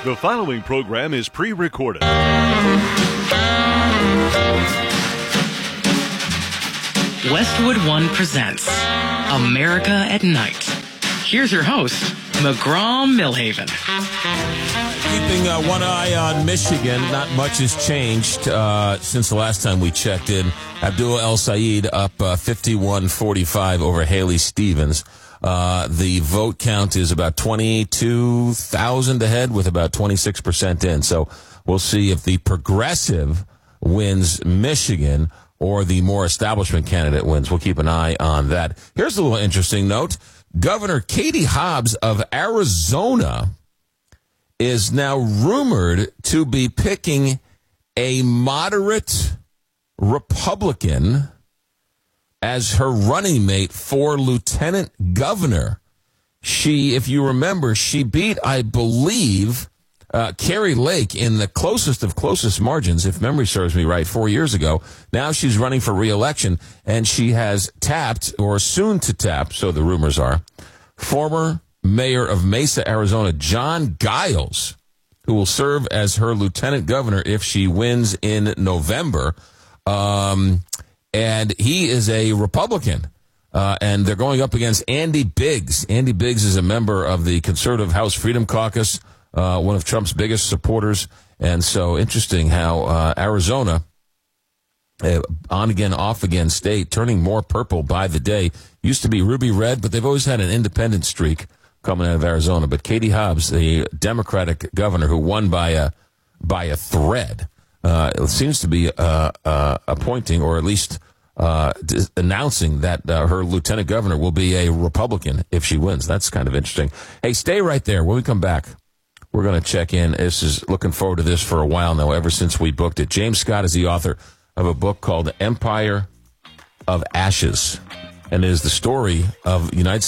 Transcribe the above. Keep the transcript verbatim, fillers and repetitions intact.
The following program is pre-recorded. Westwood One presents America at Night. Here's your host, McGraw Millhaven. Keeping uh, one eye on Michigan, not much has changed uh, since the last time we checked in. Abdullah El Sayed up uh, fifty-one forty-five over Haley Stevens. Uh, the vote count is about twenty-two thousand ahead with about twenty-six percent in. So we'll see if the progressive wins Michigan or the more establishment candidate wins. We'll keep an eye on that. Here's a little interesting note. Governor Katie Hobbs of Arizona is now rumored to be picking a moderate Republican as her running mate for lieutenant governor. She, if you remember, she beat, I believe, uh, Carrie Lake in the closest of closest margins, if memory serves me right, four years ago. Now she's running for re-election, and she has tapped, or soon to tap, so the rumors are, former mayor of Mesa, Arizona, John Giles, who will serve as her lieutenant governor if she wins in November. Um... And he is a Republican, uh, and they're going up against Andy Biggs. Andy Biggs is a member of the Conservative House Freedom Caucus, uh, one of Trump's biggest supporters. And so interesting how uh, Arizona, uh, on-again, off-again state, turning more purple by the day. Used to be ruby red, but they've always had an independent streak coming out of Arizona. But Katie Hobbs, the Democratic governor who won by a, by a thread, Uh, it seems to be uh, uh, appointing, or at least uh, d- announcing that uh, her lieutenant governor will be a Republican if she wins. That's kind of interesting. Hey, stay right there. When we come back, we're going to check in. This is looking forward to this for a while now, ever since we booked it. James Scott is the author of a book called Empire of Ashes, and it is the story of United